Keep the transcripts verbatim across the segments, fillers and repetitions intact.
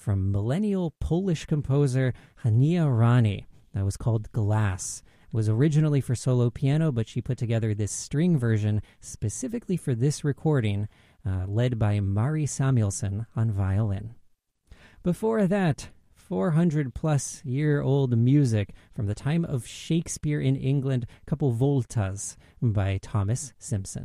from millennial Polish composer Hania Rani. That was called Glass. It was originally for solo piano, but she put together this string version specifically for this recording, uh, led by Mari Samuelson on violin. Before that, four hundred plus year old music from the time of Shakespeare in England, a couple voltas by Thomas Simpson.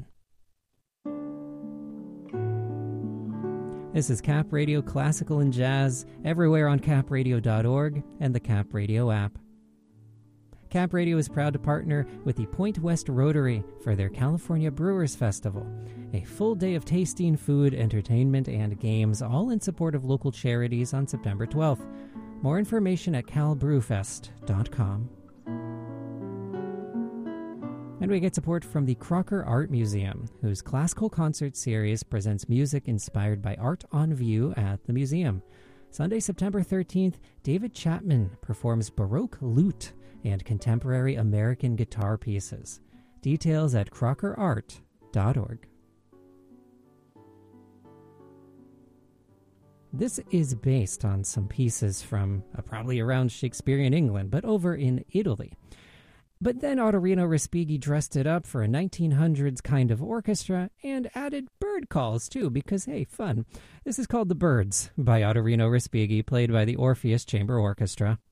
This is Cap Radio Classical and Jazz, everywhere on cap radio dot org and the Cap Radio app. Cap Radio is proud to partner with the Point West Rotary for their California Brewers Festival, a full day of tasting, food, entertainment, and games, all in support of local charities on September twelfth. More information at cal brew fest dot com. And we get support from the Crocker Art Museum, whose classical concert series presents music inspired by art on view at the museum. Sunday, September thirteenth, David Chapman performs Baroque lute and contemporary American guitar pieces. Details at crocker art dot org. This is based on some pieces from uh, probably around Shakespearean England, but over in Italy. But then Ottorino Respighi dressed it up for a nineteen hundreds kind of orchestra and added bird calls too, because hey, fun. This is called The Birds by Ottorino Respighi, played by the Orpheus Chamber Orchestra.